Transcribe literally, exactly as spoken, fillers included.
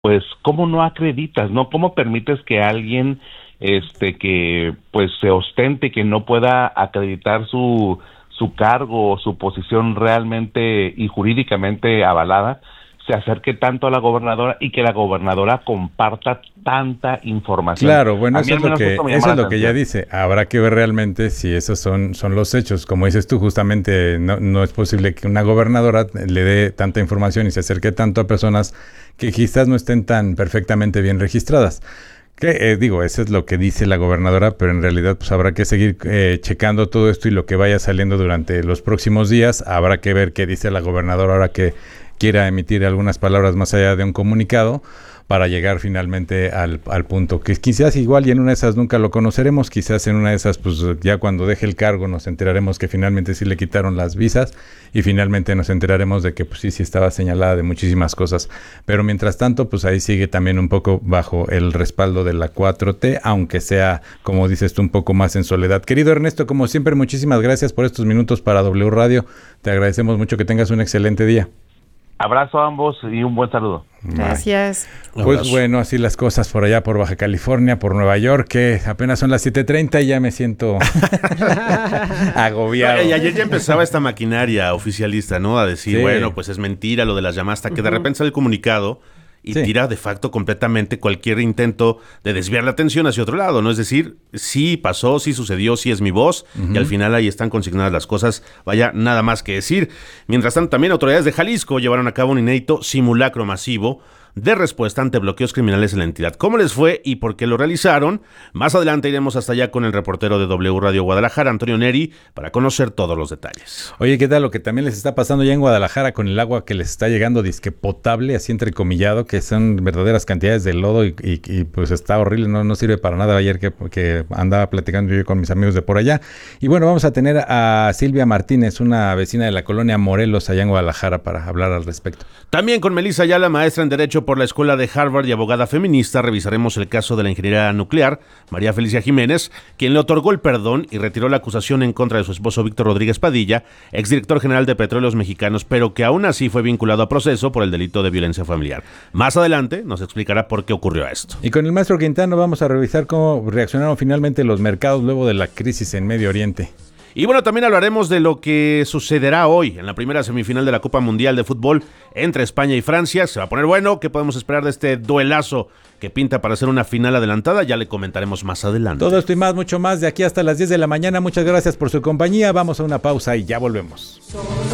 pues, ¿cómo no acreditas, no? ¿Cómo permites que alguien, este, que, pues, se ostente, que no pueda acreditar su, su cargo o su posición realmente y jurídicamente avalada, se acerque tanto a la gobernadora y que la gobernadora comparta tanta información? Claro, bueno, A mí eso al es lo menos que esto me eso llama es la lo que ella atención. dice. Habrá que ver realmente si esos son son los hechos. Como dices tú, justamente no, no es posible que una gobernadora le dé tanta información y se acerque tanto a personas que quizás no estén tan perfectamente bien registradas. Que eh, digo, eso es lo que dice la gobernadora, pero en realidad pues habrá que seguir eh, checando todo esto y lo que vaya saliendo durante los próximos días. Habrá que ver qué dice la gobernadora ahora que quiera emitir algunas palabras más allá de un comunicado para llegar finalmente al, al punto que quizás igual y en una de esas nunca lo conoceremos, quizás en una de esas pues ya cuando deje el cargo nos enteraremos que finalmente sí le quitaron las visas y finalmente nos enteraremos de que pues sí, sí estaba señalada de muchísimas cosas, pero mientras tanto pues ahí sigue también un poco bajo el respaldo de la cuatro T, aunque sea, como dices tú, un poco más en soledad. Querido Ernesto, como siempre, muchísimas gracias por estos minutos para W Radio, te agradecemos mucho, que tengas un excelente día. Abrazo a ambos y un buen saludo. Gracias. Bye. Pues bueno, así las cosas por allá, por Baja California, por Nueva York, que apenas son las siete treinta y ya me siento agobiado. Y ayer ya empezaba esta maquinaria oficialista, ¿no? A decir, sí, bueno, pues es mentira lo de las llamadas, hasta que uh-huh. de repente sale el comunicado y sí. tira de facto completamente cualquier intento de desviar la atención hacia otro lado, ¿no? Es decir, sí pasó, sí sucedió, sí es mi voz, uh-huh. y al final ahí están consignadas las cosas, vaya, nada más que decir. Mientras tanto, también autoridades de Jalisco llevaron a cabo un inédito simulacro masivo de respuesta ante bloqueos criminales en la entidad. ¿Cómo les fue y por qué lo realizaron? Más adelante iremos hasta allá con el reportero de W Radio Guadalajara, Antonio Neri, para conocer todos los detalles. Oye, ¿qué tal lo que también les está pasando ya en Guadalajara con el agua que les está llegando disque potable, así entrecomillado, que son verdaderas cantidades de lodo y, y, y pues está horrible, no, no sirve para nada? Ayer que, que andaba platicando yo con mis amigos de por allá. Y bueno, vamos a tener a Silvia Martínez, una vecina de la colonia Morelos, allá en Guadalajara, para hablar al respecto. También con Melissa Ayala, maestra en Derecho por la Escuela de Harvard y abogada feminista, revisaremos el caso de la ingeniera nuclear María Felicia Jiménez, quien le otorgó el perdón y retiró la acusación en contra de su esposo Víctor Rodríguez Padilla, exdirector general de Petróleos Mexicanos, pero que aún así fue vinculado a proceso por el delito de violencia familiar. Más adelante nos explicará por qué ocurrió esto. Y con el maestro Quintano vamos a revisar cómo reaccionaron finalmente los mercados luego de la crisis en Medio Oriente. Y bueno, también hablaremos de lo que sucederá hoy en la primera semifinal de la Copa Mundial de Fútbol entre España y Francia. Se va a poner bueno. ¿Qué podemos esperar de este duelazo que pinta para ser una final adelantada? Ya le comentaremos más adelante. Todo esto y más, mucho más, de aquí hasta las diez de la mañana. Muchas gracias por su compañía. Vamos a una pausa y ya volvemos.